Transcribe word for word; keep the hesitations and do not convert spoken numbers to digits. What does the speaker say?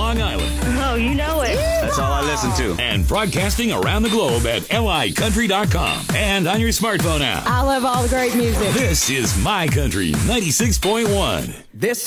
Long Island. Oh, you know it. That's all I listen to. And broadcasting around the globe at L I country dot com and on your smartphone app. I love all the great music. This is My Country ninety-six point one. This